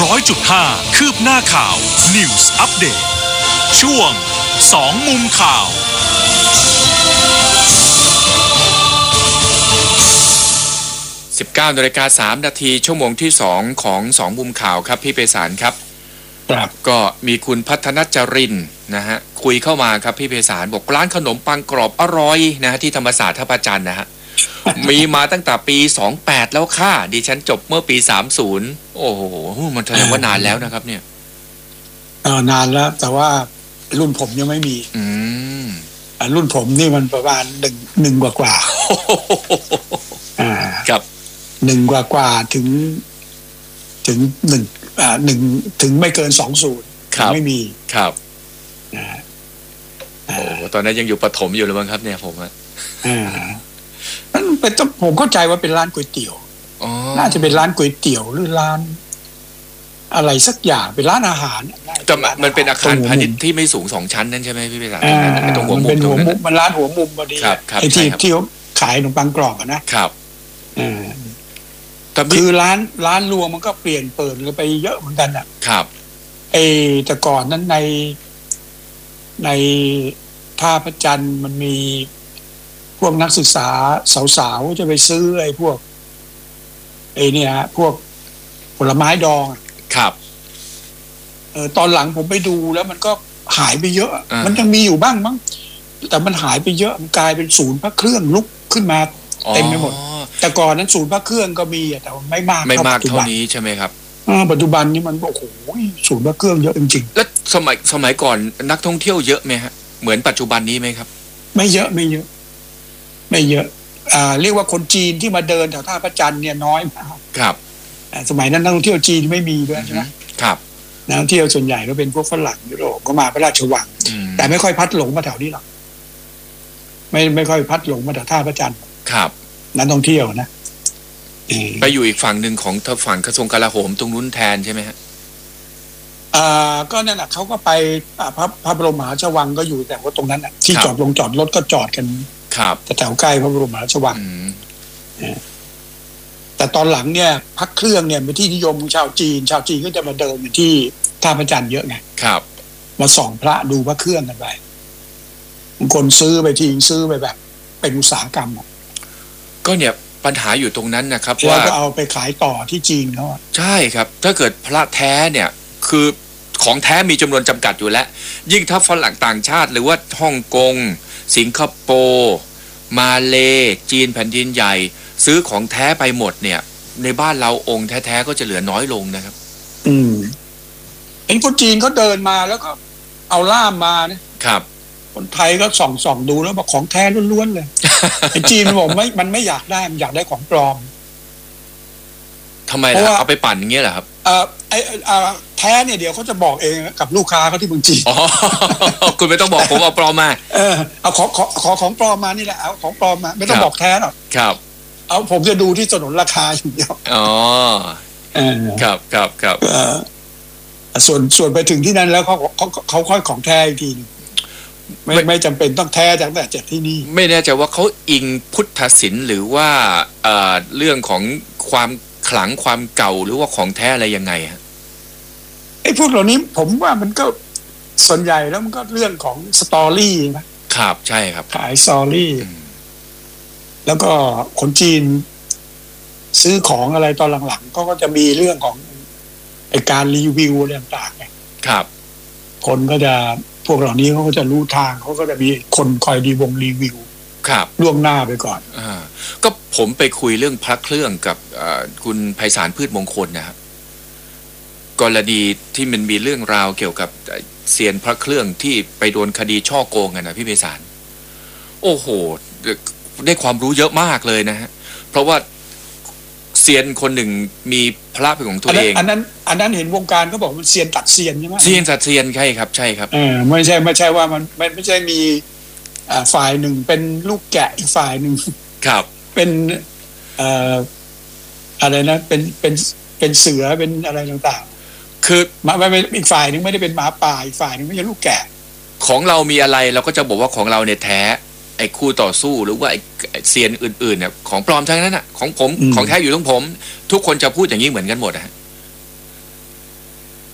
100.5 คืบหน้าข่าว News Update ช่วง2มุมข่าว 19:03 นาทีชั่วโมงที่2ของ2มุมข่าวครับพี่ไพศาลครับก็มีคุณพัฒนจรินทร์นะฮะคุยเข้ามาครับพี่ไพศาลบอกร้านขนมปังกรอบอร่อยนะฮะที่ธรรมศาสตร์ท่าพระจันทร์นะฮะ มีมาตั้งแต่ปี28แล้วค่ะดิฉันจบเมื่อปี30โอ้โหมันแสดงว่านานแล้วนะครับเนี่ยนานแล้วแต่ว่ารุ่นผมยังไม่มีรุ่นผมนี่มันประมาณหนึ่งกว่าครับ 1กว่าถึง1ถึงไม่เกิน20ไม่มีครับโอ้ตอนนั้นยังอยู่ประถมอยู่เลยมั้งครับเนี่ยผมมันเป็นผมเข้าใจว่าเป็นร้านก๋วยเตี๋ยวน่าจะเป็นร้านก๋วยเตี๋ยวหรือร้านอะไรสักอย่างเป็นร้านอาหารแต่มันเป็นอาคารพาณิชย์ที่ไม่สูง2ชั้นนั่นใช่ไหมพี่ไพศาลตรงหัวมุมตรงนั้นมันร้านหัวมุมพอดีไอ้ที่ขายขนมปังกรอบนะครับคือร้านรวงมันก็เปลี่ยนเปิดไปเยอะเหมือนกันครับแต่ก่อนนั้นในท่าพระจันทร์มันมีพวกนักศึกษาสาวๆจะไปซื้อไอ้พวกเนี่ยพวกผลไม้ดองครับตอนหลังผมไปดูแล้วมันก็หายไปเยอะมันยังมีอยู่บ้างมั้งแต่มันหายไปเยอะมันกลายเป็นศูนย์พระเครื่องลุกขึ้นมาเต็มไปหมดแต่ก่อนนั้นศูนย์พระเครื่องก็มีแต่ไม่มากเท่านี้ใช่ไหมครับปัจจุบันนี้มันโอ้โหศูนย์พระเครื่องเยอะจริงๆแล้วสมัยก่อนนักท่องเที่ยวเยอะไหมฮะเหมือนปัจจุบันนี้ไหมครับไม่เยอะเรียกว่าคนจีนที่มาเดินแถวท่าพระจันทร์เนี่ยน้อยมากครับสมัยนั้นนักท่องเที่ยวจีนไม่มีด้วยใช่ไหมครับนักท่องเที่ยวส่วนใหญ่ก็เป็นพวกฝรั่งยุโรปก็มาพระราชวังแต่ไม่ค่อยพัดหลงมาแถวนี้หรอกไม่ค่อยพัดหลงมาแถวท่าพระจันทร์ครับนักท่องเที่ยวนะไปอยู่อีกฝั่งหนึ่งของฝั่งกระทรวงกลาโหมตรงนู้นแทนใช่ไหมฮะก็นั่นแหละเขาก็ไปพระบรมมหาราชวังก็อยู่แต่ว่าตรงนั้นที่จอดรถก็จอดกันครับแถวใกล้พระบรมมหาราชวังแต่ตอนหลังเนี่ยพระเครื่องเนี่ยเป็นที่นิยมของชาวจีนก็จะมาเดินอยู่ที่ท่าพระจันทร์เยอะไงครับมาส่องพระดูพระเครื่องกันไปบางคนซื้อไปแบบเป็นอุตสาหกรรมก็เนี่ยปัญหาอยู่ตรงนั้นนะครับว่าก็เอาไปขายต่อที่จีนเขาใช่ครับถ้าเกิดพระแท้เนี่ยคือของแท้มีจำนวนจำกัดอยู่แล้วยิ่งถ้าฝรั่งต่างชาติหรือว่าฮ่องกงสิงคโปร์มาเลจีนแผ่นดินใหญ่ซื้อของแท้ไปหมดเนี่ยในบ้านเราองค์แท้ๆก็จะเหลือน้อยลงนะครับเห็นคนจีนเขาเดินมาแล้วก็เอาล่ามมานะครับคนไทยก็ส่องดูแล้วบอกของแท้ล้วนๆเลยไอ้จีนบอกมันไม่อยากได้มันอยากได้ของปลอมทำไมล่ะเอาไปปั่นอย่างเงี้ยเหรอครับแท้เนี่ยเดี๋ยวเขาจะบอกเองกับลูกค้าเขาที่เมืองจีนคุณไม่ต้องบอกผมเอาปลอมมาเอาของปลอมมานี่แหละเอาของปลอมมาไม่ต้องบอกแท้หรอกครับเอาผมจะดูที่สนนราคาอย่างเดียวครับส่วนไปถึงที่นั้นแล้วเขาค่อยของแท้อีกทีไม่จำเป็นต้องแท้จากแต่จากที่นี่ไม่แน่ใจว่าเขาอิงพุทธศิลป์หรือว่าเรื่องของความขลังความเก่าหรือว่าของแท้อะไรยังไงฮะไอ้พวกเหล่านี้ผมว่ามันก็ส่วนใหญ่แล้วมันก็เรื่องของสตอรี่นะครับใช่ครับขายสตอรี่แล้วก็คนจีนซื้อของอะไรตอนหลังๆก็จะมีเรื่องของไอ้การรีวิวอะไรต่างๆครับคนก็จะพวกเหล่านี้เขาก็จะรู้ทางเขาก็จะมีคนคอยรีวิวครับล่วงหน้าไปก่อนก็ผมไปคุยเรื่องพระเครื่องกับคุณไพศาลพืชมงคลนะครับกรณีที่มันมีเรื่องราวเกี่ยวกับเซียนพระเครื่องที่ไปโดนคดีช่อโกงกันนะพี่ไพศาลโอ้โหได้ความรู้เยอะมากเลยนะฮะเพราะว่าเซียนคนหนึ่งมีพระเป็นของตัวเองอันนั้นเห็นวงการเขาบอกมันเซียนตัดเซียนใช่ไหมเซียนตัดเซียนใช่ครับไม่ใช่ว่ามันไม่ใช่มีฝ่ายหนึ่งเป็นลูกแกะอีกฝ่ายหนึ่งครับเป็นอะไรนะเป็นเสือเป็นอะไรต่างๆคือไม่อีกฝ่ายหนึ่งไม่ได้เป็นหมาป่าอีกฝ่ายหนึ่งไม่ใช่ลูกแกะของเรามีอะไรเราก็จะบอกว่าของเราเนี่ยแท้ไอ้คู่ต่อสู้หรือว่าไอ้เซียนอื่นๆเนี่ยของปลอมทั้งนั้นน่ะของผมของแท้อยู่ตรงผมทุกคนจะพูดอย่างนี้เหมือนกันหมดนะ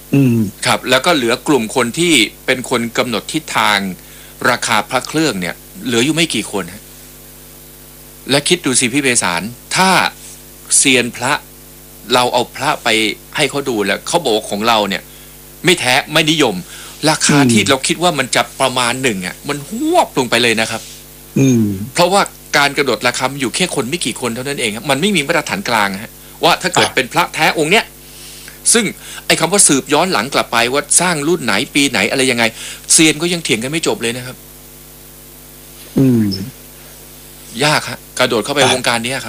ครับแล้วก็เหลือกลุ่มคนที่เป็นคนกำหนดทิศทางราคาพระเครื่องเนี่ยเหลืออยู่ไม่กี่คนฮะและคิดดูสิพี่เบสารถ้าเซียนพระเราเอาพระไปให้เขาดูแล้วเขาบอกว่าของเราเนี่ยไม่แท้ไม่นิยมราคาที่เราคิดว่ามันจะประมาณหนึ่งอ่ะมันหวบลงไปเลยนะครับเพราะว่าการกระโดดราคาอยู่แค่คนไม่กี่คนเท่านั้นเองครับมันไม่มีมาตรฐานกลางฮะว่าถ้าเกิดเป็นพระแท้องค์เนี้ยซึ่งไอ้คำว่าสืบย้อนหลังกลับไปว่าสร้างรุ่นไหนปีไหนอะไรยังไงเซียนก็ยังเถียงกันไม่จบเลยนะครับยากฮะกระโดดเข้าไปวงการนี้ครับ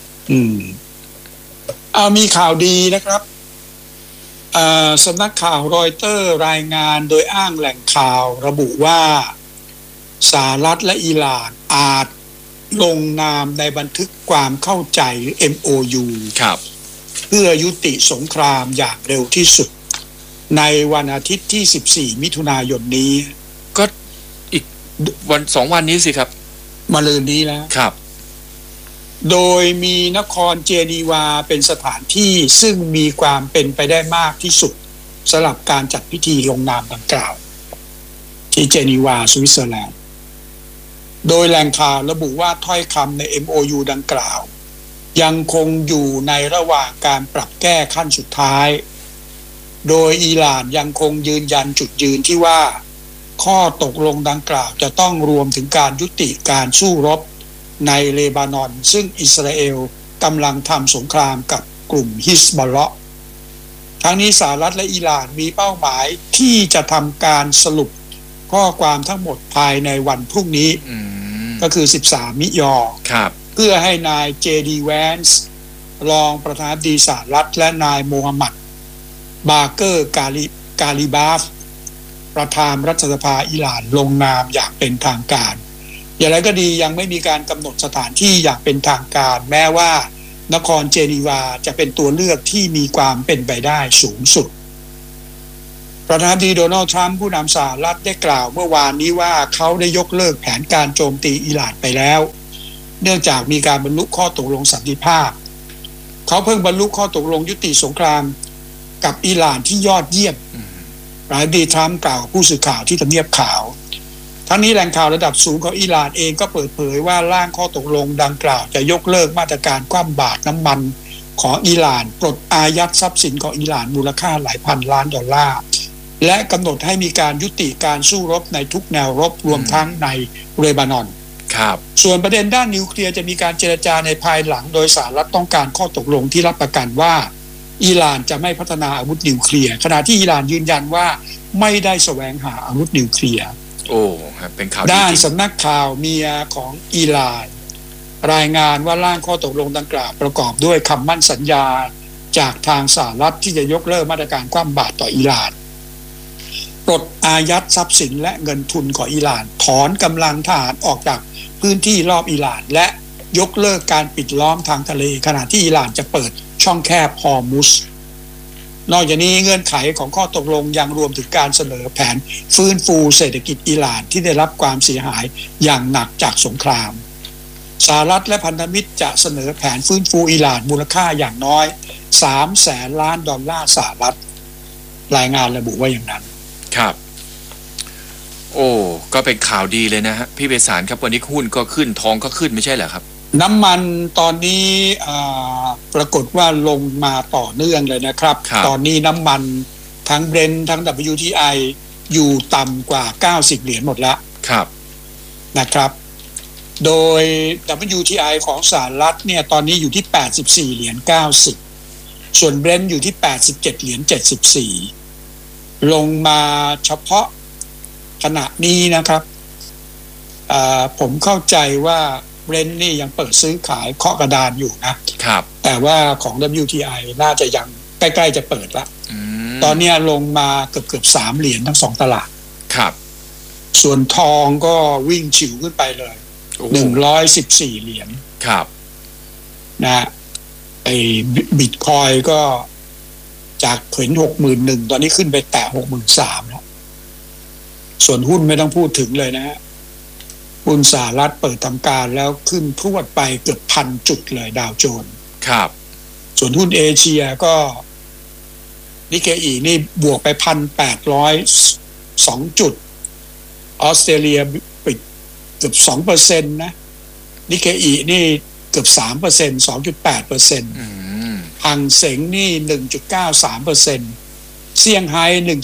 มีข่าวดีนะครับสำนักข่าวรอยเตอร์รายงานโดยอ้างแหล่งข่าวระบุว่าสหรัฐและอิหร่านอาจลงนามในบันทึกความเข้าใจหรือ MOU ครับเพื่อยุติสงครามอย่างเร็วที่สุดในวันอาทิตย์ที่14มิถุนายนนี้ก็อีกวัน2วันนี้สิครับมะรืนนี้แล้วครับโดยมีนครเจนีวาเป็นสถานที่ซึ่งมีความเป็นไปได้มากที่สุดสำหรับการจัดพิธีลงนามดังกล่าวที่เจนีวาสวิตเซอร์แลนด์โดยแหล่งข่าวระบุว่าถ้อยคำใน MOU ดังกล่าวยังคงอยู่ในระหว่างการปรับแก้ขั้นสุดท้ายโดยอิหร่านยังคงยืนยันจุดยืนที่ว่าข้อตกลงดังกล่าวจะต้องรวมถึงการยุติการสู้รบในเลบานอนซึ่งอิสราเอลกำลังทำสงครามกับกลุ่มฮิซบอลเลาะห์ทั้งนี้สหรัฐและอิหร่านมีเป้าหมายที่จะทำการสรุปข้อความทั้งหมดภายในวันพรุ่งนี้ก็คือ13มิยอเพื่อให้นายเจดีแวนส์รองประธานาธิบดีสหรัฐและนายโมฮัมหมัดบาเกอร์กาลิบาฟประธานรัฐสภาอิหร่านลงนามอย่างเป็นทางการอย่างไรก็ดียังไม่มีการกำหนดสถานที่อย่างเป็นทางการแม้ว่านครเจนีวาจะเป็นตัวเลือกที่มีความเป็นไปได้สูงสุดประธานาธิบดีโดนัลด์ทรัมป์ผู้นำสหรัฐได้กล่าวเมื่อวานนี้ว่าเขาได้ยกเลิกแผนการโจมตีอิหร่านไปแล้วเนื่องจากมีการบรรลุข้อตกลงสันติภาพเขาเพิ่งบรรลุข้อตกลงยุติสงครามกับอิหร่านที่ยอดเยี่ยมประธานาธิบดีทรัมป์กล่าวกับผู้สื่อข่าวที่ทำเนียบขาวทั้งนี้แหล่งข่าวระดับสูงของอิหร่านเองก็เปิดเผยว่าร่างข้อตกลงดังกล่าวจะยกเลิกมาตรการคว่ำบาตรน้ำมันของอิหร่านปลดอายัดทรัพย์สินของอิหร่านมูลค่าหลายพันล้านดอลลาร์และกำหนดให้มีการยุติการสู้รบในทุกแนวรบรวมทั้งในเลบานอนครับส่วนประเด็นด้านนิวเคลียร์จะมีการเจรจาในภายหลังโดยสหรัฐต้องการข้อตกลงที่รับประกันว่าอิหร่านจะไม่พัฒนาอาวุธนิวเคลียร์ขณะที่อิหร่านยืนยันว่าไม่ได้แสวงหาอาวุธนิวเคลียร์โอ้ครับเป็นข่าวด้านสำนักข่าวเมียของอิหร่านรายงานว่าร่างข้อตกลงดังกล่าวประกอบด้วยคำมั่นสัญญาจากทางสหรัฐที่จะยกเลิกมาตรการคว่ำบาตรต่ออิหร่านปลดอายัดทรัพย์สินและเงินทุนของอิหร่านถอนกำลังทหารออกจากพื้นที่รอบอิหร่านและยกเลิกการปิดล้อมทางทะเลขณะที่อิหร่านจะเปิดช่องแคบฮอร์มุซนอกจากนี้เงื่อนไขของข้อตกลงยังรวมถึงการเสนอแผนฟื้นฟูเศรษฐกิจอิหร่านที่ได้รับความเสียหายอย่างหนักจากสงครามสหรัฐและพันธมิตรจะเสนอแผนฟื้นฟูอิหร่านมูลค่าอย่างน้อย300,000 ล้านดอลลาร์สหรัฐรายงานระบุว่าอย่างนั้นครับโอ้ก็เป็นข่าวดีเลยนะฮะพี่เบสารครับวันนี้หุ้นก็ขึ้นทองก็ขึ้นไม่ใช่เหรอครับน้ำมันตอนนี้ปรากฏว่าลงมาต่อเนื่องเลยนะครับตอนนี้น้ำมันทั้งเบรนท์ทั้ง WTI อยู่ต่ำกว่า90เหรียญหมดแล้วครับนะครับโดย WTI ของสหรัฐเนี่ยตอนนี้อยู่ที่84เหรียญ90ส่วนเบรนท์อยู่ที่87เหรียญ74ลงมาเฉพาะขณะนี้นะครับผมเข้าใจว่าเบรนท์นี่ยังเปิดซื้อขายเคาะกระดานอยู่นะครับแต่ว่าของ WTI น่าจะยังใกล้ๆจะเปิดละตอนนี้ลงมาเกือบ3เหรียญทั้ง2ตลาดครับส่วนทองก็วิ่งฉิวขึ้นไปเลย114เหรียญครับนะไอ้บิตคอยก็จากเห็น 61,000 ตอนนี้ขึ้นไปแตะ 63,000 แล้วส่วนหุ้นไม่ต้องพูดถึงเลยนะฮะหุ้นสหรัฐเปิดทำการแล้วขึ้นพรวดไปเกือบ 1,000 จุดเลยดาวโจนส์ครับส่วนหุ้นเอเชียก็นิเคอีนี่บวกไป 1,802 จุดออสเตรเลียปิดเกือบ 2% นะนิเคอีนี่เกือบ 3% 2.8%หังเส็งนี่ 1.93%เซี่ยงไฮ้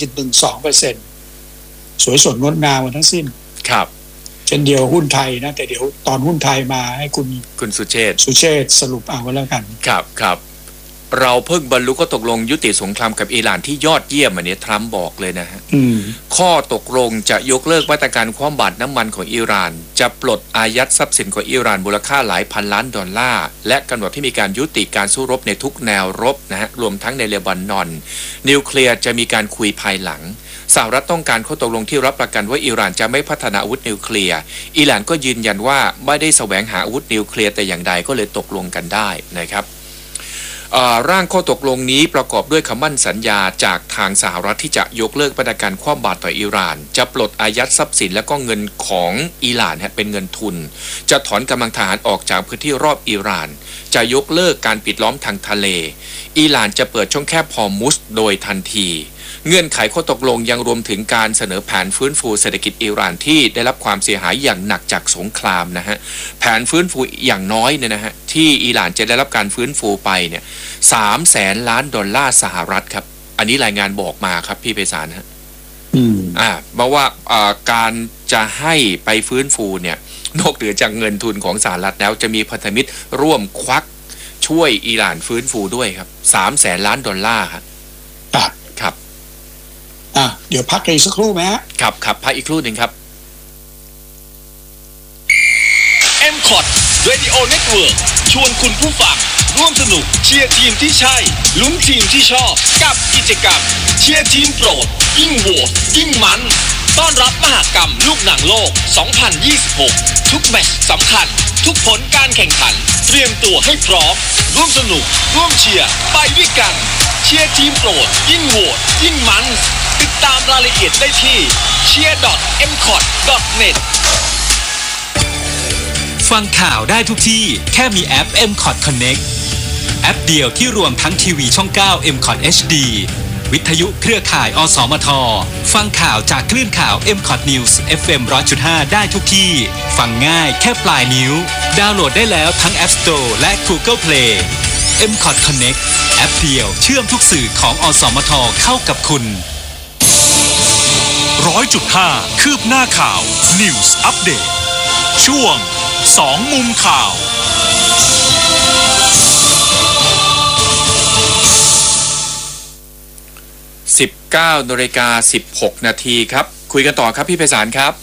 1.12%สวยสดงดงามทั้งสิ้นครับเช่นเดียวหุ้นไทยนะแต่เดี๋ยวตอนหุ้นไทยมาให้คุณสุเชษฐ์สรุปเอาไว้แล้วกันครับเราเพิ่งบรรลุข้อตกลงยุติสงครามกับอิหร่านที่ยอดเยี่ยมอันนี้ทรัมป์บอกเลยนะฮะข้อตกลงจะยกเลิกมาตรการคว่ำบาตรน้ำมันของอิหร่านจะปลดอายัดทรัพย์สินของอิหร่านมูลค่าหลายพันล้านดอลลาร์และกำหนดที่มีการยุติการสู้รบในทุกแนวรบนะฮะรวมทั้งในเลบานอนนิวเคลียร์จะมีการคุยภายหลังสหรัฐต้องการข้อตกลงที่รับประกันว่าอิหร่านจะไม่พัฒนาอาวุธนิวเคลียร์อิหร่านก็ยืนยันว่าไม่ได้แสวงหาอาวุธนิวเคลียร์แต่อย่างใดก็เลยตกลงกันได้นะครับร่างข้อตกลงนี้ประกอบด้วยคำมั่นสัญญาจากทางสหรัฐที่จะยกเลิกมาตรการคว่ำบาตรต่ออิหร่านจะปลดอายัดทรัพย์สินและก็เงินของอิหร่านเป็นเงินทุนจะถอนกำลังทหารออกจากพื้นที่รอบอิหร่านจะยกเลิกการปิดล้อมทางทะเลอิหร่านจะเปิดช่องแคบฮอร์มุซโดยทันทีเงื่อนไขข้อตกลงยังรวมถึงการเสนอแผนฟื้นฟูเศรษฐกิจอิหร่านที่ได้รับความเสียหายอย่างหนักจากสงครามนะฮะแผนฟื้นฟูอย่างน้อยเนี่ยนะฮะที่อิหร่านจะได้รับการฟื้นฟูไปเนี่ย300,000 ล้านดอลลาร์สหรัฐครับอันนี้รายงานบอกมาครับพี่ไพศาลฮะบอกว่าการจะให้ไปฟื้นฟูเนี่ยนอกเหนือจากเงินทุนของสหรัฐแล้วจะมีพันธมิตรร่วมควักช่วยอิหร่านฟื้นฟูด้วยครับ300,000 ล้านดอลลาร์ครับเดี๋ยวพักอีกสักครู่ไหมฮะครับพักอีกครู่หนึ่งครับ MCOT Radio Network ชวนคุณผู้ฟังร่วมสนุกเชียร์ทีมที่ใช่ลุ้นทีมที่ชอบกับกิจกรรมเชียร์ทีมโปรดยิ่งโหวตยิ่งมันต้อนรับมหกรรมลูกหนังโลก 2026 ทุกแมตช์สำคัญทุกผลการแข่งขันเตรียมตัวให้พร้อมร่วมสนุกร่วมเชียร์ไปด้วยกันเชียร์ทีมโปรดยิ่งโหวตยิ่งมันติดตามรายละเอียดได้ที่ cheer.mcot.net ฟังข่าวได้ทุกที่แค่มีแอป MCOT Connect แอปเดียวที่รวมทั้งทีวีช่อง 9 MCOT HD วิทยุเครือข่ายอสมทฟังข่าวจากคลื่นข่าว MCOT News FM 100.5 ได้ทุกที่ฟังง่ายแค่ปลายนิ้วดาวน์โหลดได้แล้วทั้ง App Store และ Google Play MCOT Connect แอปเดียวเชื่อมทุกสื่อของอสมทเข้ากับคุณ100.5 คืบหน้าข่าว News Update ช่วง2มุมข่าว 19:16 นาทีครับคุยกันต่อครับพี่ไพศาลครับ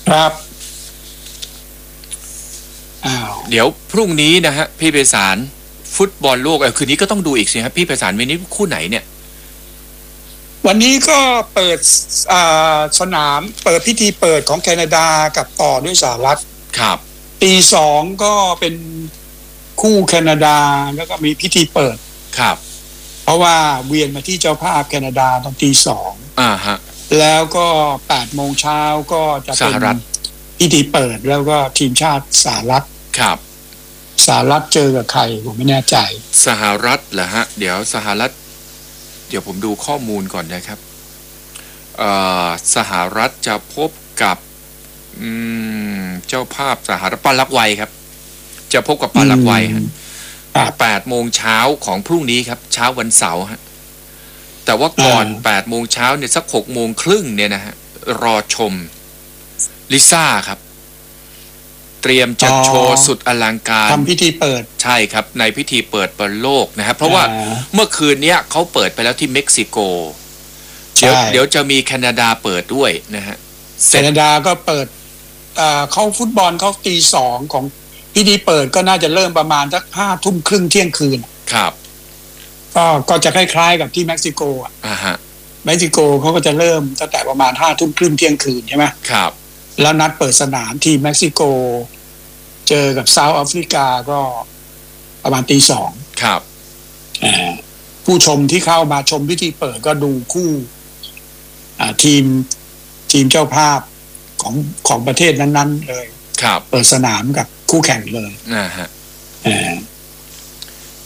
เดี๋ยวพรุ่งนี้นะฮะพี่ไพศาลฟุตบอลโลกคืนนี้ก็ต้องดูอีกสิครับพี่ไพศาลวันนี้คู่ไหนเนี่ยวันนี้ก็เปิดสนามเปิดพิธีเปิดของแคนาดากับต่อด้วยสหรัฐครับตีสองก็เป็นคู่แคนาดาแล้วก็มีพิธีเปิดครับเพราะว่าเวียนมาที่เจ้าภาพแคนาดาตอนตีสองฮะแล้วก็8 โมงเช้าก็จะเป็นพิธีเปิดแล้วก็ทีมชาติสหรัฐครับสหรัฐเจอกับใครผมไม่แน่ใจสหรัฐเหรอฮะเดี๋ยวสหรัฐเดี๋ยวผมดูข้อมูลก่อนนะครับสหรัฐจะพบกับเจ้าภาพสหรัฐปารากวัยครับจะพบกับปารากวัยฮะ8 โมงเช้าของพรุ่งนี้ครับเช้าวันเสาร์ฮะแต่ว่าก่อน8 โมงเช้าเนี่ยสัก6 โมงครึ่งเนี่ยนะฮะรอชมลิซ่าครับเตรียมจะโชว์สุดอลังการทำพิธีเปิดใช่ครับในพิธีเปิดบอลโลกนะครับเพราะว่าเมื่อคืนนี้เขาเปิดไปแล้วที่เม็กซิโกเดี๋ยวจะมีแคนาดาเปิดด้วยนะฮะแคนาดาก็เปิดเข้าฟุตบอลเขาตีสองของพิธีเปิดก็น่าจะเริ่มประมาณสัก5 ทุ่มครึ่งเที่ยงคืนครับก็จะคล้ายๆกับที่เม็กซิโกฮะเม็กซิโกเขาก็จะเริ่มตั้งแต่ประมาณ5 ทุ่มครึ่งเที่ยงคืนใช่ไหมครับแล้วนัดเปิดสนามที่เม็กซิโกเจอกับเซาท์แอฟริกาก็ประมาณตีสองครับผู้ชมที่เข้ามาชมพิธีเปิดก็ดูคู่ทีมเจ้าภาพของประเทศนั้นๆเลยครับเปิดสนามกับคู่แข่งเลยฮะ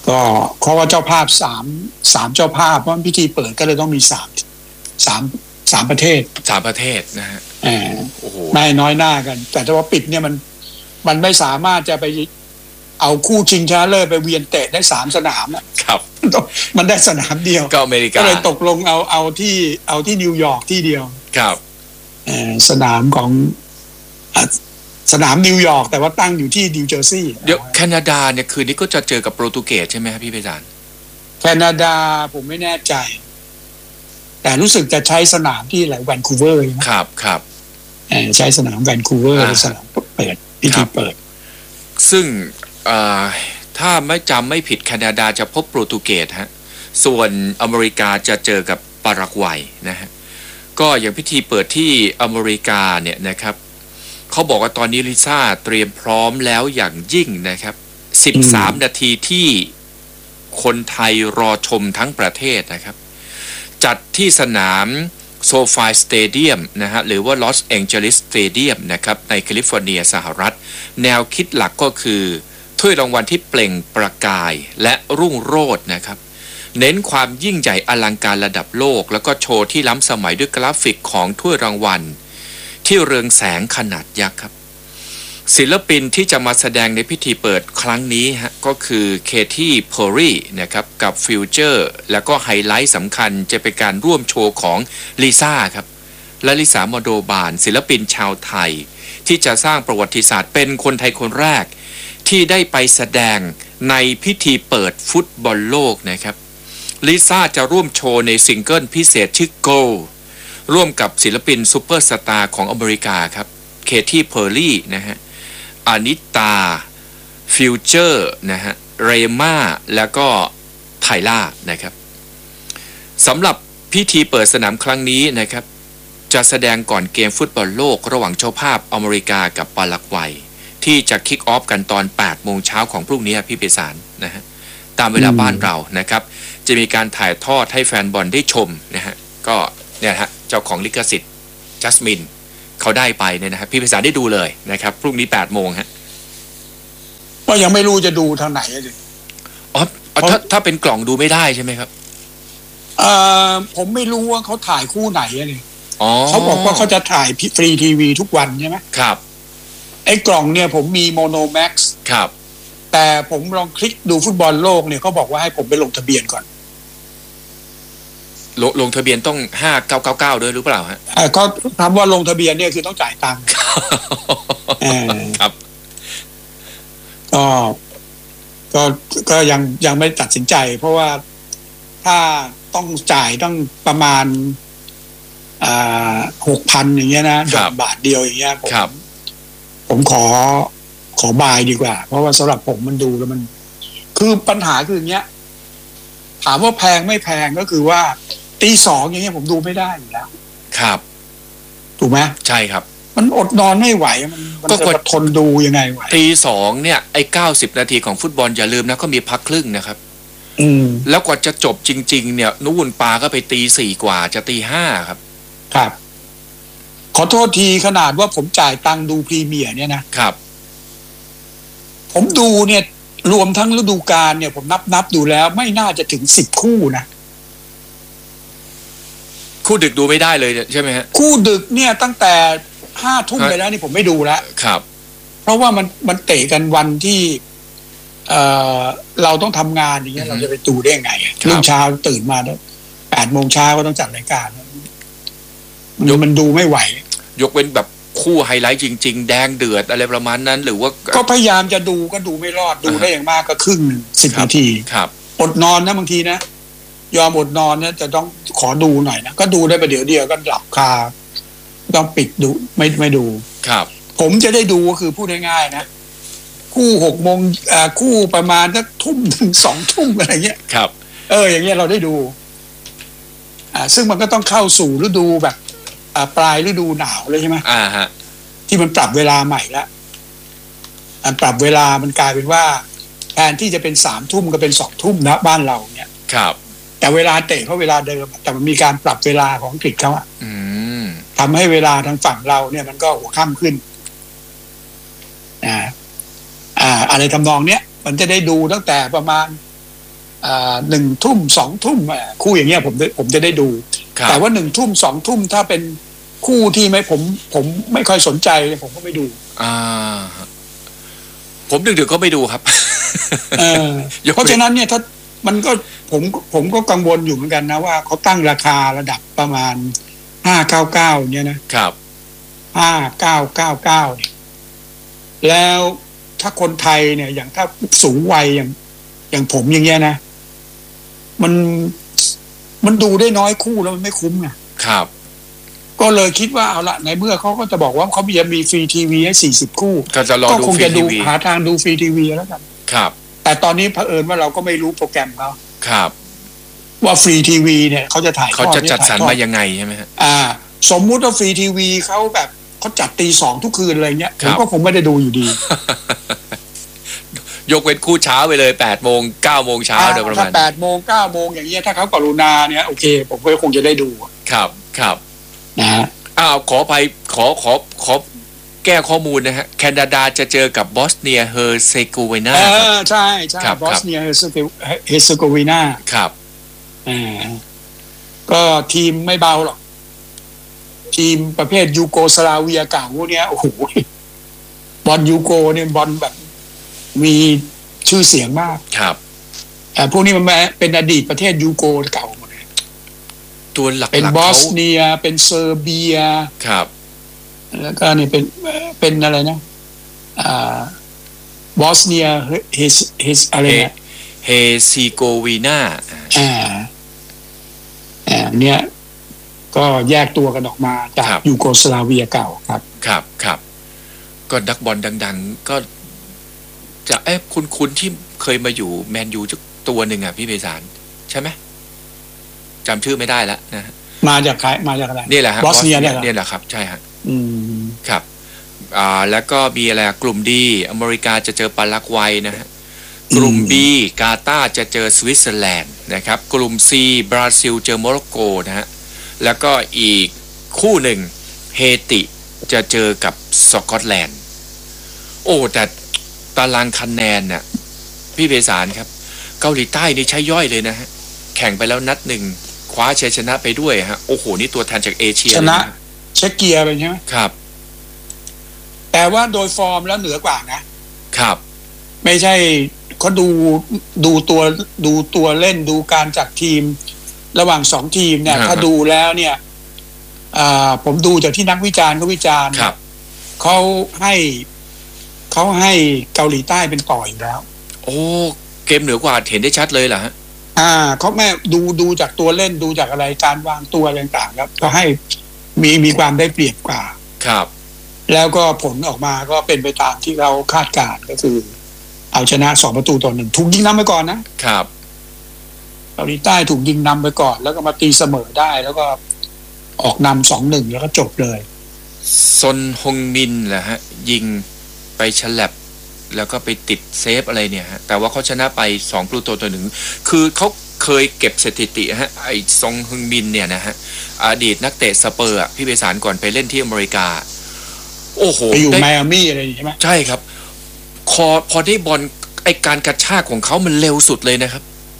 ก็เพราะว่าเจ้าภาพสามเจ้าภาพเพราะพิธีเปิดก็เลยต้องมีสามประเทศ 3 ประเทศนะฮะโอ้โหไม่น้อยหน้ากัน แต่ถ้าว่าปิดเนี่ยมันไม่สามารถจะไปเอาคู่ชิงชนะเลิศไปเวียนเตะได้3 สนามครับมันได้สนามเดียวก็อเมริกาก็เลยตกลงเอาที่นิวยอร์กที่เดียวครับสนามของสนามนิวยอร์กแต่ว่าตั้งอยู่ที่นิวเจอร์ซีย์เดี๋ยวแคนาดาเนี่ยคืนนี้ก็จะเจอกับโปรตุเกสใช่ไหมครับพี่ไพศาลแคนาดาผมไม่แน่ใจแต่รู้สึกจะใช้สนามที่แวนคูเวอร์ครับครับใช้สนามแวนคูเวอร์สนามเปิดพิธีเปิดซึ่งถ้าไม่ผิดแคนาดาจะพบโปรตุเกสฮะส่วนอเมริกาจะเจอกับปารากวัยนะฮะก็อย่างพิธีเปิดที่อเมริกาเนี่ยนะครับเขาบอกว่าตอนนี้ลิซ่าเตรียมพร้อมแล้วอย่างยิ่งนะครับ13 นาทีที่คนไทยรอชมทั้งประเทศนะครับจัดที่สนามโซฟาสเตเดียมนะฮะหรือว่าลอสแองเจลิสสเตเดียมนะครับในแคลิฟอร์เนียสหรัฐแนวคิดหลักก็คือถ้วยรางวัลที่เปล่งประกายและรุ่งโรจน์นะครับเน้นความยิ่งใหญ่อลังการระดับโลกแล้วก็โชว์ที่ล้ำสมัยด้วยกราฟิกของถ้วยรางวัลที่เรืองแสงขนาดยักษ์ครับศิลปินที่จะมาแสดงในพิธีเปิดครั้งนี้ฮะก็คือเคที่เพอร์รี่นะครับกับฟิวเจอร์แล้วก็ไฮไลท์สำคัญจะเป็นการร่วมโชว์ของลิซ่าครับและลิซ่าโมโดบานศิลปินชาวไทยที่จะสร้างประวัติศาสตร์เป็นคนไทยคนแรกที่ได้ไปแสดงในพิธีเปิดฟุตบอลโลกนะครับลิซ่าจะร่วมโชว์ในซิงเกิลพิเศษชื่อ Go ร่วมกับศิลปินซูเปอร์สตาร์ของอเมริกาครับเคที่เพอร์รี่นะฮะอานิตาฟิวเจอร์นะฮะเรม่าแล้วก็ไทล่านะครับสำหรับพิธีเปิดสนามครั้งนี้นะครับจะแสดงก่อนเกมฟุตบอลโลกระหว่างเจ้าภาพอเมริกากับปารากวัยที่จะคิกออฟกันตอน 8 โมงเช้าของพรุ่งนี้พี่ไพศาลนะฮะตามเวลาบ้านเรานะครับจะมีการถ่ายทอดให้แฟนบอลได้ชมนะฮะก็เนี่ยฮะเจ้าของลิขสิทธิ์จัสมินเขาได้ไปเนี่ยนะครับพี่ไพศาลได้ดูเลยนะครับพรุ่งนี้ 8 โมงฮะก็ยังไม่รู้จะดูทางไหนเลยถ้าเป็นกล่องดูไม่ได้ใช่ไหมครับผมไม่รู้ว่าเขาถ่ายคู่ไหนเลยเขาบอกว่าเขาจะถ่ายฟรีทีวีทุกวันใช่ไหมครับไอ้กล่องเนี่ยผมมีโมโนแม็กซ์ครับแต่ผมลองคลิกดูฟุตบอลโลกเนี่ยเขาบอกว่าให้ผมไปลงทะเบียนก่อนลงทะเบียนต้อง5999ด้วยหรือเปล่าฮะก็ถามว่าลงทะเบียนเนี่ยคือต้องจ่ายตังค์ครับก็ยังไม่ตัดสินใจเพราะว่าถ้าต้องจ่ายต้องประมาณ6,000อย่างเงี้ยนะดอกบาทเดียวอย่างเงี้ยผมขอบายดีกว่าเพราะว่าสำหรับผมมันดูแล้วมันคือปัญหาคืออย่างเงี้ยถามว่าแพงไม่แพงก็คือว่าตี 2อย่างเงี้ยผมดูไม่ได้อยู่แล้วครับถูกไหมใช่ครับมันอดนอนไม่ไหวมันจะทนดูยังไงไหวตี 2เนี่ยไอ้90 นาทีของฟุตบอลอย่าลืมนะก็มีพักครึ่งนะครับแล้วกว่าจะจบจริงๆเนี่ยนู่นปาก็ไปตี 4กว่าจะตี 5ครับครับขอโทษทีขนาดว่าผมจ่ายตังค์ดูพรีเมียร์เนี่ยนะครับผมดูเนี่ยรวมทั้งฤดูกาลเนี่ยผมนับดูแล้วไม่น่าจะถึง10 คู่นะคู่ดึกดูไม่ได้เลยใช่ไหมฮะคู่ดึกเนี่ยตั้งแต่5 ทุ่มไปแล้วนี่ผมไม่ดูแล้วครับเพราะว่ามันเตะกันวันที่เราต้องทำงานอย่างเงี้ยเราจะไปดูได้ยังไงรุ่งเช้าตื่นมาแล้ว8 โมงเช้าก็ต้องจัดรายการมันดูไม่ไหวยกเว้นแบบคู่ไฮไลท์จริงๆแดงเดือดอะไรประมาณนั้นหรือว่าก็พยายามจะดูก็ดูไม่รอดดูได้อย่างมากก็ครึ่ง10 นาทีครับอดนอนนะบางทีนะยอมอดนอนเนี่ยจะต้องขอดูหน่อยนะก็ดูได้ประเดี๋ยวเดียวก็หลับคาต้องปิดดูไม่ดูครับผมจะได้ดูก็คือพูดง่ายๆนะคู่6 โมงคู่ประมาณสัก 1 ทุ่มถึง 2 ทุ่มอะไรเงี้ยครับอย่างเงี้ยเราได้ดูซึ่งมันก็ต้องเข้าสู่ฤดูแบบปลายฤดูหนาวเลยใช่ไหมฮะที่มันปรับเวลาใหม่แล้วปรับเวลามันกลายเป็นว่าแทนที่จะเป็น3 ทุ่มก็เป็น2 ทุ่มนะบ้านเราเนี่ยครับแต่เวลาเตะเขาเวลาเดิมแต่มันมีการปรับเวลาของอังกฤษเขาทำให้เวลาทางฝั่งเราเนี่ยมันก็หัวค่ำขึ้นอะไรทำนองเนี้ยมันจะได้ดูตั้งแต่ประมาณ 1 ทุ่ม 2 ทุ่มคู่อย่างเงี้ยผมจะได้ดูครับแต่ว่า1 ทุ่ม 2 ทุ่มถ้าเป็นคู่ที่ผมไม่ค่อยสนใจผมก็ไม่ดูผมดึกๆก็ไม่ดูครับเพราะฉะนั้นเนี่ยถ้ามันก็ผมก็กังวลอยู่เหมือนกันนะว่าเขาตั้งราคาระดับประมาณ599เนี่ยนะครับ5999เนี่ยแล้วถ้าคนไทยเนี่ยอย่างถ้าสูงวัยอย่างผมอย่างเงี้ยนะมันดูได้น้อยคู่แล้วมันไม่คุ้มไงครับก็เลยคิดว่าเอาละในเมื่อเขาก็จะบอกว่าเขาจะมีฟรีทีวีให้40 คู่ก็จะรอดูคงฟรีจะทีดูวีหาทางดูฟรีทีวีแล้วกันครับแต่ตอนนี้เผอิญว่าเราก็ไม่รู้โปรแกรมเขาครับว่าฟรีทีวีเนี่ยเขาจะถ่ายทอดเขาจะจัดสรรถ่ยทอมายังไงใช่ไหมฮะสมมุติว่าฟรีทีวีเขาแบบเขาจัดตี 2ทุกคืนอะไรเงี้ยคผรับมก็คงไม่ได้ดูอยู่ดียกเว้นคู่เช้าไปเลย8 โมง 9 โมงเช้าโดยประถ้ามาณ 8 โมง 9 โมงอย่างเงี้ยถ้าเขากรุณาเนี่ยโอเค ผมก็คงจะได้ดูครับครับนะฮะขอไปขอแก้ข้อมูลนะฮะแคนาดาจะเจอกับบอสเนียเฮอร์เซโกวีนาใช่ครับบอสเนียเฮอร์เซโกวีนาครับก็ทีมไม่เบาหรอกทีมประเภทยูโกสลาเวียเก่าพวกเนี้ยโอ้โหบอลยูโกเนี่ยบอลแบบมีชื่อเสียงมากครับพวกนี้มันเป็นอดีตประเทศยูโกเก่าหมดเลยตัวหลักๆเป็นบอสเขาเนียเป็นเซอร์เบียครับแล้วก็นี่เป็นอะไรนะบอสเนียเฮสอะไรนะเฮซิโกวีนาเนี่ยก็แยกตัวกันออกมาจากยูโกสลาเวียเก่าครับครับครับก็นักบอลดังๆ ก็จะคุณที่เคยมาอยู่แมนยูตัวหนึ่งอ่ะพี่เบสารใช่ไหมจำชื่อไม่ได้แล้วนะมาจากอะไรนี่แหละฮะบอสเนียเนี่ยแหละครับใช่ฮะครับแล้วก็มีอะไรกลุ่มดีอเมริกาจะเจอปารากวัยนะฮะกลุ่ม B กาตาร์จะเจอสวิตเซอร์แลนด์นะครับกลุ่ม C บราซิลเจอโมร็อกโกนะฮะแล้วก็อีกคู่หนึ่งเฮติจะเจอกับสกอตแลนด์โอ้แต่ตารางคะแนนน่ะพี่เบสารครับเกาหลีใต้นี่ใช้ย่อยเลยนะฮะแข่งไปแล้วนัดหนึ่งคว้าชัยชนะไปด้วยฮะโอ้โหนี่ตัวแทนจากเอเชียชนะเช็กเกียไปใช่ไหมครับแต่ว่าโดยฟอร์มแล้วเหนือกว่านะครับไม่ใช่เขาดูตัวเล่นดูการจัดทีมระหว่าง2 ทีมเนี่ยถ้าดูแล้วเนี่ยผมดูจากที่นักวิจารณ์เขาวิจารณ์เขาให้เกาหลีใต้เป็นต่ออยู่แล้วโอ้เกมเหนือกว่าเห็นได้ชัดเลยเหรอฮะเขาแม่ดูจากตัวเล่นดูจากอะไรการวางตัวอะไรต่างๆครับก็ให้มีความได้เปรียบกว่าครับแล้วก็ผลออกมาก็เป็นไปตามที่เราคาดการณ์ก็คือเอาชนะ2-1ถูกยิงนำไปก่อนนะครับเกาหลีใต้ถูกยิงนำไปก่อนแล้วก็มาตีเสมอได้แล้วก็ออกนำ 2-1แล้วก็จบเลยซนฮงมินเหรอฮะยิงไปฉลับแล้วก็ไปติดเซฟอะไรเนี่ยฮะแต่ว่าเขาชนะไป2-1คือเขาเคยเก็บสถิติฮะไอ้ซงฮึงมินเนี่ยนะฮะอดีตนักเตะสเปอร์พี่เบสารก่อนไปเล่นที่อเมริกาโอ้โหไปอยู่ไมอามี่อะไรใช่ไหมใช่ครับพอได้บอลไอ้การกระชากของเขามันเร็วสุดเลยนะครับ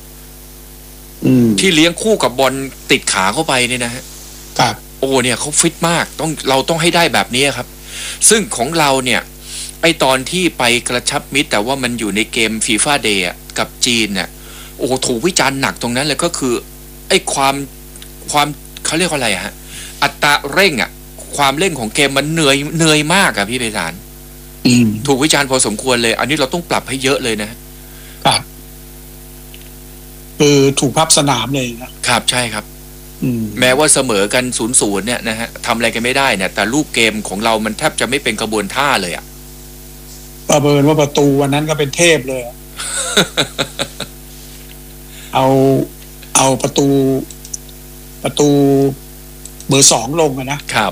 ที่เลี้ยงคู่กับบอลติดขาเข้าไปเนี่ยนะฮะครับโอ้เนี่ยเขาฟิตมากเราต้องให้ได้แบบนี้ครับซึ่งของเราเนี่ยไอตอนที่ไปกระชับมิตรแต่ว่ามันอยู่ในเกมฟีฟ่าเดย์กับจีนเนี่ยโอ้ถูกวิจารณ์หนักตรงนั้นเลยก็คือไอความเขาเรียกว่าอะไรฮะอัตราเร่งความเร่งของเกมมันเหนื่อยมากพี่ไพศาลถูกวิจารณ์พอสมควรเลยอันนี้เราต้องปรับให้เยอะเลยนะครับคือถูกพับสนามเลยนะครับใช่ครับแม้ว่าเสมอกัน0-0เนี่ยนะฮะทำอะไรกันไม่ได้เนี่ยแต่รูปเกมของเรามันแทบจะไม่เป็นกระบวนท่าเลยประเมินว่าประตูวันนั้นก็เป็นเทพเลย เอาประตูเบอร์2ลงนะครับ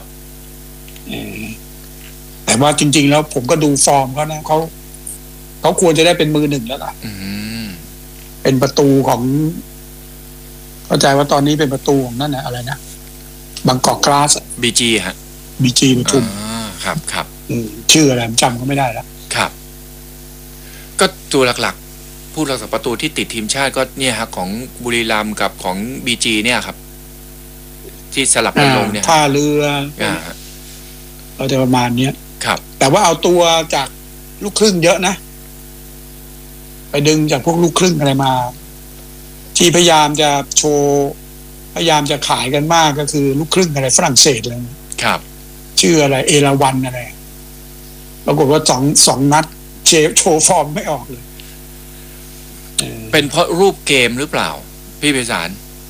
แต่ว่าจริงๆแล้วผมก็ดูฟอร์มเขานะเขาควรจะได้เป็นมือ1แล้วล่ะเป็นประตูของเข้าใจว่าตอนนี้เป็นประตูของนั่นอะไรนะบางกอกกลาส BG ฮะ BG ปทุมครับชื่ออะไรจำก็ไม่ได้แล้วครับก็ตัวหลักๆผู้รักษาประตูที่ติดทีมชาติก็เนี่ยครับของบุรีรัมย์กับของบีจีเนี่ยครับที่สลับกันลงเนี่ยท่าเรืออ่าเราจะประมาณเนี้ยครับแต่ว่าเอาตัวจากลูกครึ่งเยอะนะ ไปดึงจากพวกลูกครึ่งอะไรมา ที่พยายามจะโชว์พยายามจะขายกันมากก็คือลูกครึ่งอะไรฝรั่งเศสเลยครับชื่ออะไรเอราวันอะไรปรากฏว่าสองนัดโชว์ฟอร์มไม่ออกเลยเป็นเพราะรูปเกมหรือเปล่าพี่ไพศาล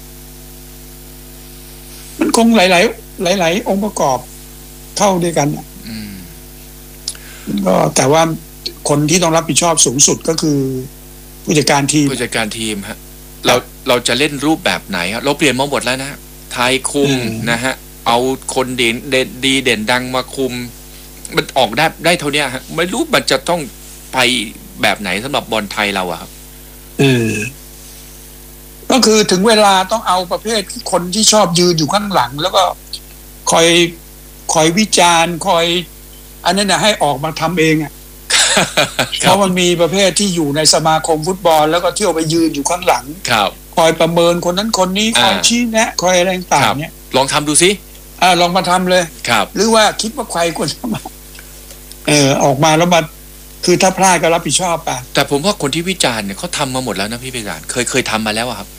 มันคงหลายองค์ประกอบเข้าด้วยกันก็แต่ว่าคนที่ต้องรับผิดชอบสูงสุดก็คือผู้จัดการทีมฮะเราจะเล่นรูปแบบไหนครับเราเปลี่ยนมาหมดแล้วนะไทยคุมนะฮะเอาคนเด่นดังมาคุมมันออกได้เท่านี้ฮะไม่รู้มันจะต้องไปแบบไหนสำหรับบอลไทยเราอะครับก็คือถึงเวลาต้องเอาประเภทคนที่ชอบยืนอยู่ข้างหลังแล้วก็คอยวิจารณ์คอยอันนั้นนะให้ออกมาทำเองอ่ะ เพราะมันมีประเภทที่อยู่ในสมาคมฟุตบอลแล้วก็เที่ยวไปยืนอยู่ข้างหลังคอยประเมินคนนั้นคนนี้คอยชี้แนะคอยอะไรต่างๆเนี่ยลองทำดูสิลองมาทำเลยหรือว่าคิดว่าใครควรจะมาออกมาแล้วมาคือถ้าพลาดก็รับผิดชอบป่ะแต่ผมว่าคนที่วิจารณ์เนี่ยเขาทำมาหมดแล้วนะพี่ไพศาลเคยทำมาแล้วครับ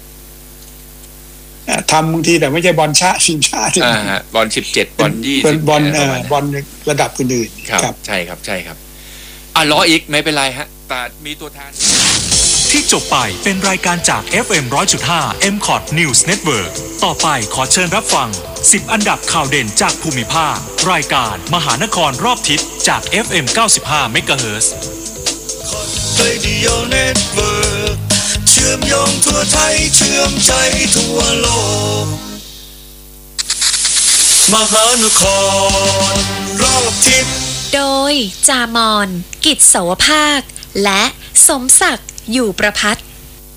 ทำบางทีแต่ไม่ใช่บอลทีมชาติบอล17บอล20 เป็นบอลระดับอื่นๆครับใช่ครับล้ออีกไม่เป็นไรฮะแต่มีตัวแทนที่จบไปเป็นรายการจาก FM 100.5 MCOT News Network ต่อไปขอเชิญรับฟัง10อันดับข่าวเด่นจากภูมิภาครายการมหานครรอบทิศจาก FM 95 MHz Radio Network เชื่อมโยงทั่วไทยเชื่อมใจทั่วโลกมหานครรอบทิศโดยจามอนกิจโสภาคและสมศักดิ์อยู่ประภัต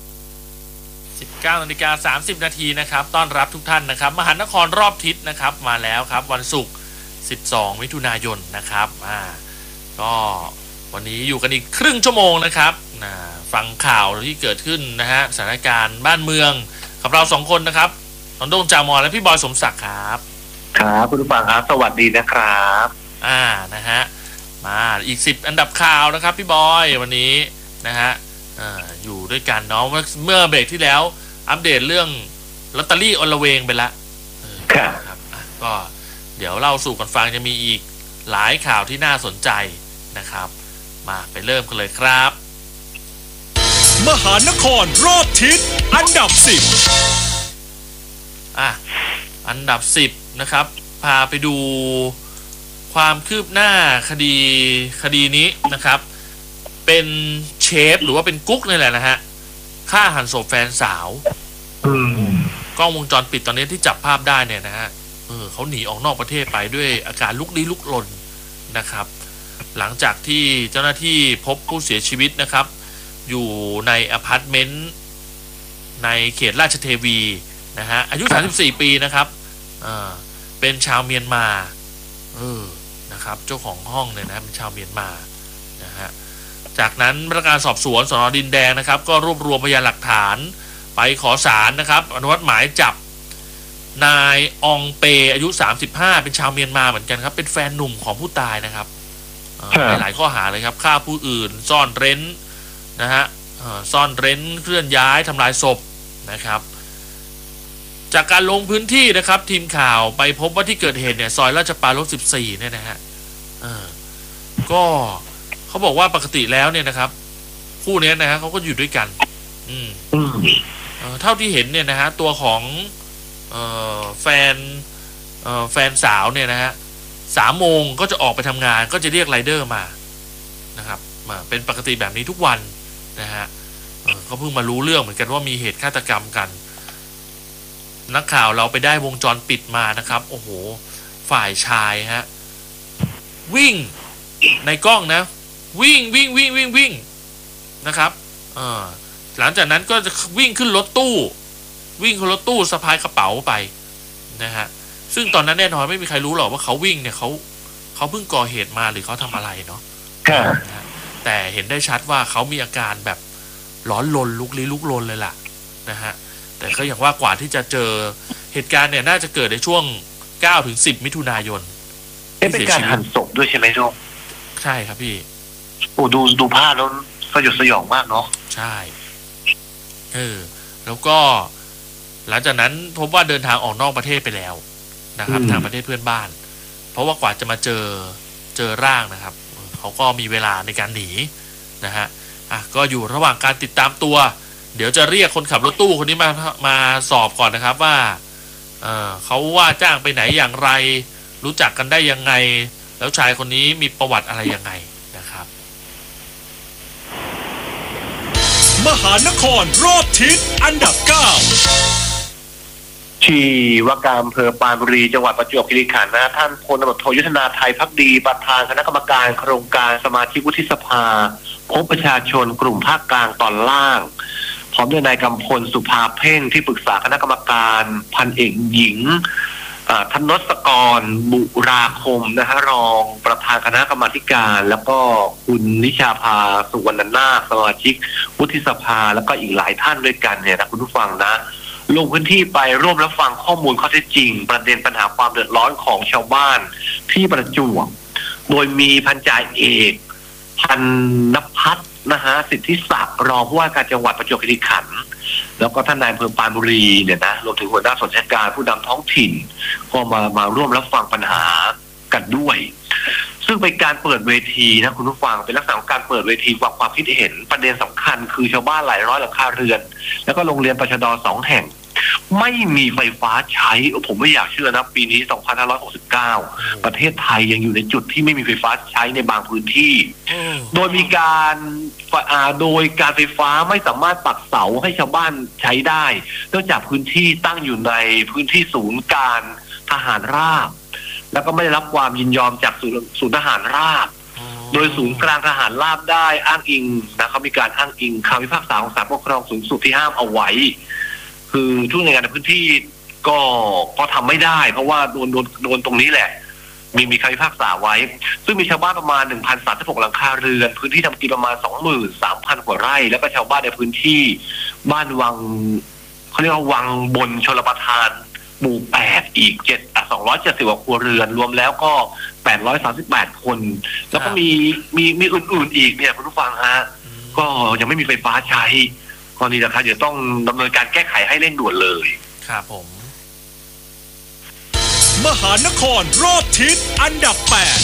19:30 นาทีนะครับต้อนรับทุกท่านนะครับมหานครรอบทิศนะครับมาแล้วครับวันศุกร์12มิถุนายนนะครับก็วันนี้อยู่กันอีกครึ่งชั่วโมงนะครับฟังข่าวที่เกิดขึ้นนะฮะสถานการณ์บ้านเมืองกับเรา2คนนะครับน้องโด่งจามอนและพี่บอยสมศักดิ์ครับครับคุณผู้ฟังครับสวัสดีนะครับนะฮะมาอีก10อันดับข่าวนะครับพี่บอยวันนี้นะฮะอยู่ด้วยกันเนาะเมื่อเบรกที่แล้วอัปเดตเรื่องลอตเตอรี่อลเวงไปละครับก็เดี๋ยวเล่าสู่กันฟังจะมีอีกหลายข่าวที่น่าสนใจนะครับมาไปเริ่มกันเลยครับมหานครรอบทิศอันดับ10 อันดับ10นะครับพาไปดูความคืบหน้าคดีนี้นะครับเป็นเชฟหรือว่าเป็นกุ๊กนี่แหละนะฮะฆ่าหันศพแฟนสาวกล้องวงจรปิดตอนนี้ที่จับภาพได้เนี่ยนะฮะเขาหนีออกนอกประเทศไปด้วยอาการลุกลี้ลุกลนนะครับหลังจากที่เจ้าหน้าที่พบผู้เสียชีวิตนะครับอยู่ในอพาร์ตเมนต์ในเขตราชเทวีนะฮะอายุ34ปีนะครับเป็นชาวเมียนมานะครับเจ้าของห้องเนี่ยนะเป็นชาวเมียนมานะฮะจากนั้นพนักงานสอบสวนสน.ดินแดงนะครับก็รวบรวมพยานหลักฐานไปขอศาลนะครับอนุมัติหมายจับนายอองเปอายุ35เป็นชาวเมียนมาเหมือนกันครับเป็นแฟนหนุ่มของผู้ตายนะครับหลายข้อหาเลยครับฆ่าผู้อื่นซ่อนเร้นนะฮะซ่อนเร้นเคลื่อนย้ายทำลายศพนะครับจากการลงพื้นที่นะครับทีมข่าวไปพบว่าที่เกิดเหตุเนี่ยซอยราชปรารภ14เนี่ยนะฮะก็เขาบอกว่าปกติแล้วเนี่ยนะครับคู่นี้นะฮะเขาก็อยู่ด้วยกันเท่าที่เห็นเนี่ยนะฮะตัวของแฟนสาวเนี่ยนะฮะ3 โมงก็จะออกไปทำงานก็จะเรียกไรเดอร์มานะครับเป็นปกติแบบนี้ทุกวันนะฮะเขาเพิ่งมารู้เรื่องเหมือนกันว่ามีเหตุฆาตกรรมกันนักข่าวเราไปได้วงจรปิดมานะครับโอ้โหฝ่ายชายฮะวิ่งในกล้องนะวิ่งนะครับหลังจากนั้นก็จะวิ่งขึ้นรถตู้สะพายกระเป๋าไปนะฮะซึ่งตอนนั้นแน่นอนไม่มีใครรู้หรอกว่าเขาวิ่งเนี่ยเขาเพิ่งก่อเหตุมาหรือเขาทำอะไรเนาะแต่เห็นได้ชัดว่าเขามีอาการแบบร้อนรนลุกลี้ลุกลนเลยล่ะนะฮะแต่ก็อย่างว่ากว่าที่จะเจอเหตุการณ์เนี่ยน่าจะเกิดในช่วง9 ถึง 10 มิถุนายนเป็นการหั่นศพด้วยใช่ไหมโจ้ใช่ครับพี่โอ้ดูภาพแล้วสยดสยองมากเนาะใช่แล้วก็หลังจากนั้นพบว่าเดินทางออกนอกประเทศไปแล้วนะครับทางประเทศเพื่อนบ้านเพราะว่ากว่าจะมาเจอร่างนะครับเขาก็มีเวลาในการหนีนะฮะก็อยู่ระหว่างการติดตามตัวเดี๋ยวจะเรียกคนขับรถตู้คนนี้มาสอบก่อนนะครับว่าเขาว่าจ้างไปไหนอย่างไรรู้จักกันได้ยังไงแล้วชายคนนี้มีประวัติอะไรยังไงนะครับมหานครรอบทิศอันดับ 9 ที่ว่าการอำเภอปรานบุรีจังหวัดประจวบคีรีขันธ์นะท่านพลตำรวจโทยุทธนาไทยภักดีประธานคณะกรรมการโครงการสมาชิกวุฒิสภาพบประชาชนกลุ่มภาคกลางตอนล่างพร้อมด้วยนายกำพลสุภาเพ่งที่ปรึกษาคณะกรรมการพันเอกหญิงธนศกรบุราคมนะฮะรองประธานคณะกรรมาการแล้วก็คุณนิชาภาสุวรรณนาคสมาชิกวุฒิสภาแล้วก็อีกหลายท่านด้วยกันเนี่ยนะคุณผู้ฟังนะลงพื้นที่ไปร่วมรับฟังข้อมูลข้อเท็จจริงประเด็นปัญหาความเดือดร้อนของชาวบ้านที่ประจวบโดยมีพันจ่าเอกพันนภัทรนะฮะสิทธิศักดิ์รองผู้ว่าการจังหวัดประจวบคีรีขันธ์แล้วก็ท่านนายอำเภอปรานบุรีเนี่ยนะรวมถึงหัวหน้าส่วนราชการผู้นำท้องถิ่นก็มาร่วมรับฟังปัญหากันด้วยซึ่งเป็นการเปิดเวทีนะคุณผู้ฟังเป็นลักษณะของการเปิดเวทีความคิดเห็นประเด็นสำคัญคือชาวบ้านหลายร้อยหลังคาเรือนแล้วก็โรงเรียนปชด2 แห่งไม่มีไฟฟ้าใช้ผมไม่อยากเชื่อนะปีนี้2569ประเทศไทยยังอยู่ในจุดที่ไม่มีไฟฟ้าใช้ในบางพื้นที่โดยมีการโดยการไฟฟ้าไม่สามารถปักเสาให้ชาวบ้านใช้ได้เนื่องจากพื้นที่ตั้งอยู่ในพื้นที่ศูนย์การทหารราบแล้วก็ไม่ได้รับความยินยอมจากศูนย์ทหารราบโดยศูนย์กลางทหารราบได้อ้างอิงนะเขามีการอ้างอิงคำพิพากษาของศาลปกครองสูงสุดที่ห้ามเอาไว้คือทุกหน่วยงานในพื้นที่ก็ทำไม่ได้เพราะว่าโดนตรงนี้แหละมีคำพิพากษาไว้ซึ่งมีชาวบ้านประมาณ 1,036 หลังคาเรือนพื้นที่ทำกินประมาณ 23,000 กว่าไร่แล้วก็ชาวบ้านในพื้นที่บ้านวังเขาเรียกว่าวังบนชลประทานหมู่ 8อีก270 กว่าครัวเรือนรวมแล้วก็838 คนแล้วก็มีอื่นๆอีกเนี่ยคุณผู้ฟังฮะก็ยังไม่มีไฟฟ้าใช้ตอนนี้นะครับเดี๋ยวต้องดำเนินการแก้ไขให้เร่งด่วนเลยครับผมมหานครรอบทิศอันดับ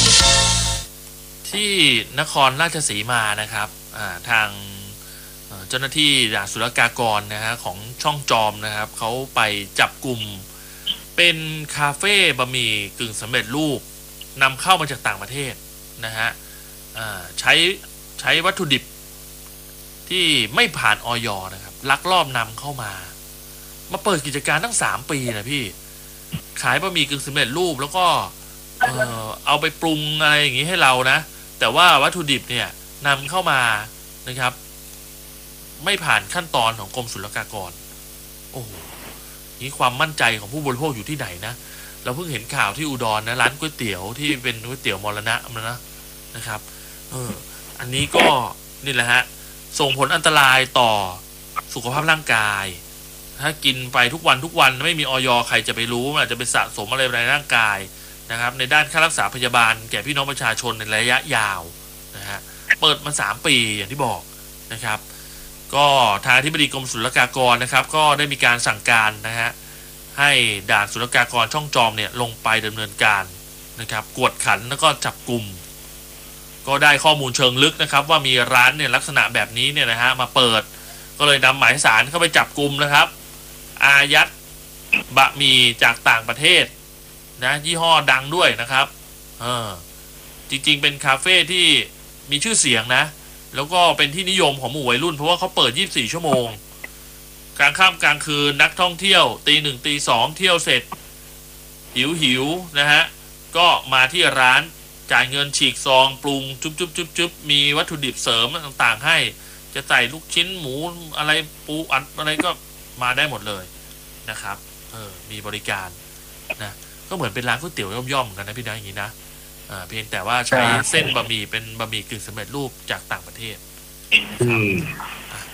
8 ที่นครราชสีมานะครับทางเจ้าหน้าที่ด่านศุลกากรนะฮะของช่องจอมนะครับเขาไปจับกลุ่มเป็นคาเฟ่บะหมี่กึ่งสำเร็จรูปนำเข้ามาจากต่างประเทศนะฮะใช้วัตถุดิบที่ไม่ผ่านอย.นะครับลักลอบนำเข้ามาเปิดกิจการตั้ง3 ปีนะพี่ขายบะหมี่กึ่งสำเร็จรูปแล้วก็เอาไปปรุงอะไรอย่างนี้ให้เรานะแต่ว่าวัตถุดิบเนี่ยนำเข้ามานะครับไม่ผ่านขั้นตอนของกรมศุลกากรโอ้โหนี่ความมั่นใจของผู้บริโภคอยู่ที่ไหนนะเราเพิ่งเห็นข่าวที่อุดรนะร้านก๋วยเตี๋ยวที่เป็นก๋วยเตี๋ยวมรณะนะครับอันนี้ก็นี่แหละฮะส่งผลอันตรายต่อสุขภาพร่างกายถ้ากินไปทุกวันไม่มีอย.ใครจะไปรู้มันอาจจะไปสะสมอะไรในร่างกายนะครับในด้านค่ารักษาพยาบาลแก่พี่น้องประชาชนในระยะยาวนะฮะเปิดมา3 ปีอย่างที่บอกนะครับก็ทางอธิบดีกรมศุลกากรนะครับก็ได้มีการสั่งการนะฮะให้ด่านศุลกากรช่องจอมเนี่ยลงไปดำเนินการนะครับกวดขันแล้วก็จับกลุ่มก็ได้ข้อมูลเชิงลึกนะครับว่ามีร้านเนี่ยลักษณะแบบนี้เนี่ยนะฮะมาเปิดก็เลยนำหมายสารเข้าไปจับกลุ่มนะครับอายัดบะหมี่จากต่างประเทศนะยี่ห้อดังด้วยนะครับจริงๆเป็นคาเฟ่ที่มีชื่อเสียงนะแล้วก็เป็นที่นิยมของหมู่วัยรุ่นเพราะว่าเขาเปิด24 ชั่วโมงกลางค่ำกลางคืนนักท่องเที่ยวตี 1 ตี 2เที่ยวเสร็จหิวนะฮะก็มาที่ร้านจ่ายเงินฉีกซองปรุงจุ๊บมีวัตถุดิบเสริมต่างๆให้จะใส่ลูกชิ้นหมูอะไรปูอัดอะไรก็มาได้หมดเลยนะครับมีบริการนะก็เหมือนเป็นร้านก๋วยเตี๋ยวย่อมๆกันนะพี่นะอย่างนี้นะเพียงแต่ว่าใช้เส้นบะหมี่เป็นบะหมี่กึ่งสำเร็จรูปจากต่างประเทศ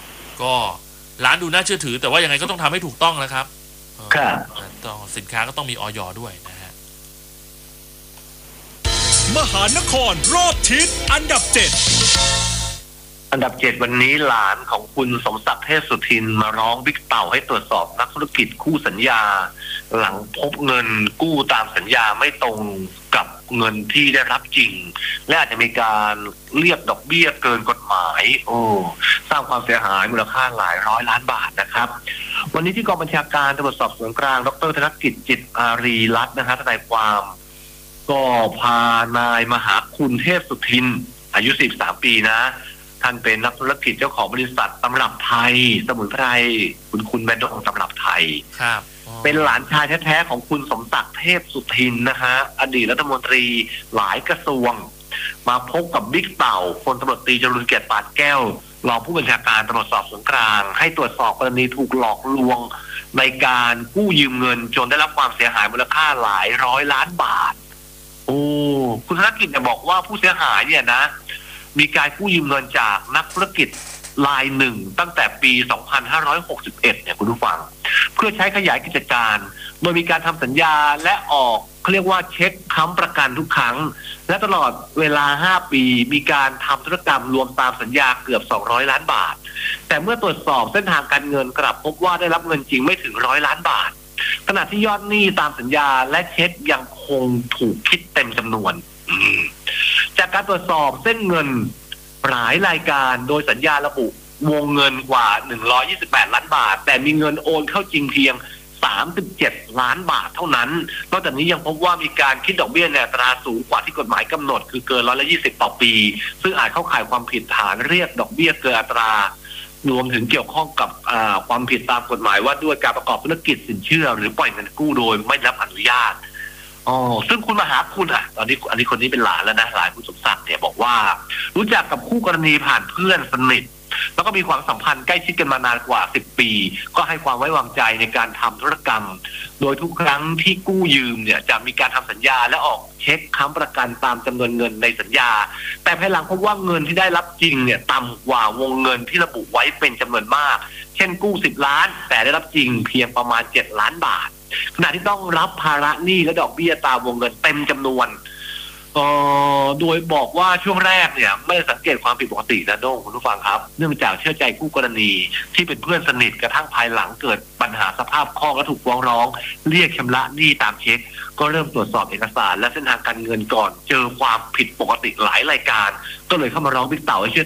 ก็ร้านดูน่าเชื่อถือแต่ว่ายังไงก็ต้องทำให้ถูกต้องนะครับครับต้องสินค้าก็ต้องมีอย.ด้วยนะฮะมหานครรอบทิศอันดับ 7 อันดับ 7 วันนี้หลานของคุณสมศักดิ์เทพสุทินมาร้องบิ๊กเต่าให้ตรวจสอบนักธุรกิจคู่สัญญาหลังพบเงินกู้ตามสัญญาไม่ตรงกับเงินที่ได้รับจริงและอาจจะมีการเรียกดอกเบี้ยเกินกฎหมายสร้างความเสียหายมูลค่าหลายร้อยล้านบาทนะครับวันนี้ที่กองบัญชาการตำรวจสอบสวนกลางดร.ธนกิจจิตอารีรัตน์นะครับทนายความก็พานายมหาคุณเทพสุทินอายุ43ปีนะท่านเป็นนักธุรกิจเจ้าของบริษัทตำรับไทยสมุนไพรคุณแม่ดงตำรับไทยครับเป็นหลานชายแท้ๆของคุณสมศักดิ์เทพสุทินนะฮะอดีตรัฐมนตรีหลายกระทรวงมาพบกับบิ๊กเต่าพลตำรวจตรีจรุลเกียรติปานแก้วรองผู้บัญชาการตำรวจสอบสวนกลางให้ตรวจสอบกรณีถูกหลอกลวงในการกู้ยืมเงินจนได้รับความเสียหายมูลค่าหลายร้อยล้านบาทคุณธนกิจเนี่ยบอกว่าผู้เสียหายเนี่ยนะมีการกู้ยืมเงินจากนักธุรกิจรายหนึ่งตั้งแต่ปี 2561 เนี่ยคุณผู้ฟังเพื่อใช้ขยายกิจการโดยมีการทำสัญญาและออกเขาเรียกว่าเช็คค้ำประกันทุกครั้งและตลอดเวลา5ปีมีการทำธุรกรรมรวมตามสัญญาเกือบ200ล้านบาทแต่เมื่อตรวจสอบเส้นทางการเงินกลับพบว่าได้รับเงินจริงไม่ถึง100ล้านบาทขณะที่ยอดหนี้ตามสัญญาและเช็คยังคงถูกคิดเต็มจำนวนจากการตรวจสอบเส้นเงินหลายรายการโดยสัญญาระบุวงเงินกว่า128ล้านบาทแต่มีเงินโอนเข้าจริงเพียง37ล้านบาทเท่านั้นนอกจากนี้ยังพบว่ามีการคิดดอกเบี้ยในอัตราสูงกว่าที่กฎหมายกำหนดคือเกิน120ต่อปีซึ่งอาจเข้าข่ายความผิดฐานเรียกดอกเบี้ยเกินอัตรารวมถึงเกี่ยวข้องกับความผิดตามกฎหมายว่าด้วยการประกอบธุรกิจสินเชื่อหรือปล่อยเงินกู้โดยไม่ได้รับอนุญาตซึ่งคุณมหาคุณอันนี้คนนี้เป็นหลานแล้วนะหลานคุณสมศักดิ์เนี่ยบอกว่ารู้จักกับคู่กรณีผ่านเพื่อนสนิทแล้วก็มีความสัมพันธ์ใกล้ชิดกันมานานกว่า10ปีก็ให้ความไว้วางใจในการทำธุรกรรมโดยทุกครั้งที่กู้ยืมเนี่ยจะมีการทำสัญญาและออกเช็คค้ำประกันตามจำนวนเงินในสัญญาแต่ภายหลังพบว่าเงินที่ได้รับจริงเนี่ยต่ำกว่าวงเงินที่ระบุไว้เป็นจำนวนมากเช่นกู้10ล้านแต่ได้รับจริงเพียงประมาณ7ล้านบาทขณะที่ต้องรับภาระหนี้และดอกเบี้ยตามวงเงินเต็มจำนวนโดยบอกว่าช่วงแรกเนี่ยไม่ได้สังเกตความผิดปกตินะโด้งคุณผู้ฟังครับเนื่องจากเชื่อใจคู่กรณีที่เป็นเพื่อนสนิทกระทั่งภายหลังเกิดปัญหาสภาพคล่องและถูกฟ้องร้องเรียกชำระหนี้ตามเช็คก็เริ่มตรวจสอบเอกสารและเส้นทางการเงินก่อนเจอความผิดปกติหลายรายการก็เลยเข้ามาร้องบิ๊กเต่าให้ช่วย